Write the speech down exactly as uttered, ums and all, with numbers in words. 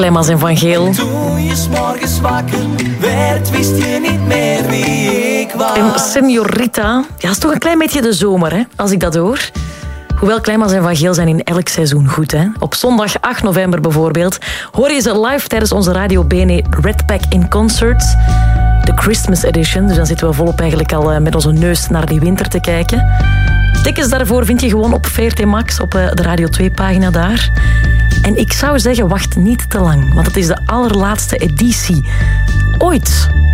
Kleinmans en Van Geel. Toen je 's morgens wakker werd, wist je niet meer wie ik was. En Señorita, ja, is toch een klein beetje de zomer, hè, als ik dat hoor. Hoewel Kleinmans en Van Geel zijn in elk seizoen goed. Hè? Op zondag acht november bijvoorbeeld hoor je ze live tijdens onze Radio B N E Red Pack in Concert. De Christmas Edition, dus dan zitten we volop eigenlijk al met onze neus naar die winter te kijken. Tickets daarvoor vind je gewoon op V R T Max, op de Radio twee pagina daar. En ik zou zeggen, wacht niet te lang, want het is de allerlaatste editie ooit